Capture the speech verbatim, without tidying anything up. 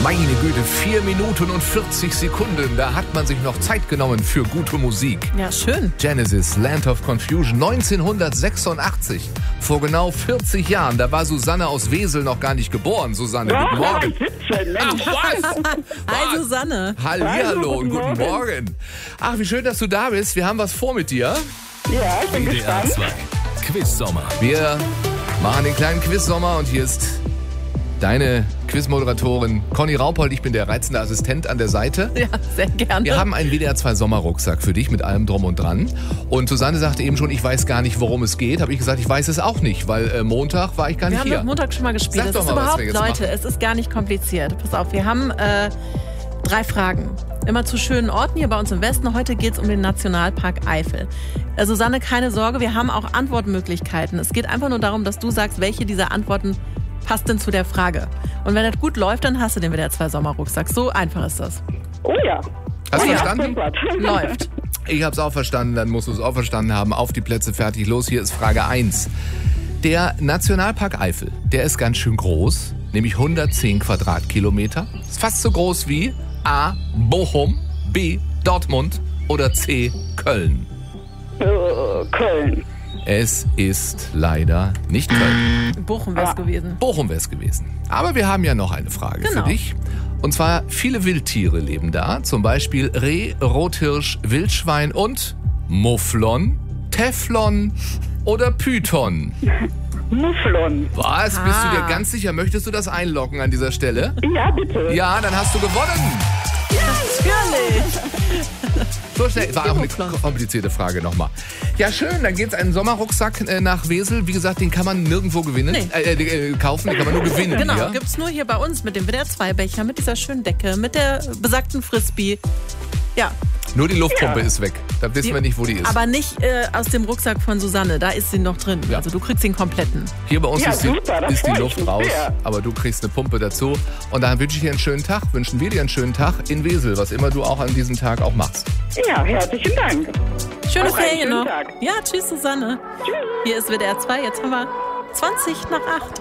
Meine Güte, vier Minuten und vierzig Sekunden. Da hat man sich noch Zeit genommen für gute Musik. Ja, schön. Genesis, Land of Confusion, neunzehnhundertsechsundachtzig. Vor genau vierzig Jahren. Da war Susanne aus Wesel noch gar nicht geboren. Susanne, Ja, guten Morgen. siebzehn, Mensch. Ach, was? Hi, Susanne. Hallihallo und Hallo, guten guten Morgen. Ach, wie schön, dass du da bist. Wir haben was vor mit dir. Ja, ich bin W D R gespannt. zwei Quiz-Sommer. Wir machen den kleinen Quiz-Sommer und hier ist deine Quizmoderatorin Conny Raupold. Ich bin der reizende Assistent an der Seite. Ja, sehr gerne. Wir haben einen W D R zwei Sommerrucksack für dich mit allem drum und dran. Und Susanne sagte eben schon, ich weiß gar nicht, worum es geht. Habe ich gesagt, ich weiß es auch nicht, weil äh, Montag war ich gar wir nicht haben hier. doch Montag schon mal gespielt. Sag Es doch ist mal, was überhaupt, wir jetzt Leute, machen. es ist gar nicht kompliziert. Pass auf, wir haben äh, drei Fragen. Immer zu schönen Orten hier bei uns im Westen. Heute geht es um den Nationalpark Eifel. Äh, Susanne, keine Sorge, wir haben auch Antwortmöglichkeiten. Es geht einfach nur darum, dass du sagst, welche dieser Antworten passt denn zu der Frage. Und wenn das gut läuft, dann hast du den W D R zwei Sommerrucksack. So einfach ist das. Oh ja. Hast du oh, ja, verstanden? super. Läuft. Ich habe es auch verstanden, dann musst du es auch verstanden haben. Auf die Plätze, fertig, los. Hier ist Frage eins. Der Nationalpark Eifel, der ist ganz schön groß, nämlich hundertzehn Quadratkilometer. Ist fast so groß wie A. Bochum, B. Dortmund oder C. Köln. Äh, Köln. Es ist leider nicht Köln. Bochum wäre es gewesen. Bochum wäre es gewesen. Aber wir haben ja noch eine Frage Genau. für dich. Und zwar, viele Wildtiere leben da. Zum Beispiel Reh, Rothirsch, Wildschwein und Mufflon, Teflon oder Python. Mufflon. Was? Bist du dir Ah. ganz sicher? Möchtest du das einloggen an dieser Stelle? Ja, bitte. Ja, dann hast du gewonnen. Natürlich. So schnell. War auch eine Mufflon. komplizierte Frage nochmal. Ja, schön. Dann geht's einen Sommerrucksack äh, nach Wesel. Wie gesagt, den kann man nirgendwo gewinnen. Nee. Äh, äh, kaufen, den kann man nur gewinnen. Genau, hier. gibt's nur hier bei uns mit dem W D R zwei Becher, mit dieser schönen Decke, mit der besagten Frisbee. Ja, Nur die Luftpumpe Ja. ist weg. Da wissen Die- wir nicht, wo die ist. aber nicht äh, aus dem Rucksack von Susanne, da ist sie noch drin. Ja. Also du kriegst den kompletten. Hier bei uns Ja, ist, die, super, da ist die freu ich Luft mich raus, sehr. aber du kriegst eine Pumpe dazu. Und dann wünsche ich dir einen schönen Tag, wünschen wir dir einen schönen Tag in Wesel, was immer du auch an diesem Tag auch machst. Ja, herzlichen Dank. Schöne Auch einen Ferien schönen noch. Tag. Ja, tschüss Susanne. Tschüss. Hier ist W D R zwei, jetzt haben wir zwanzig nach acht.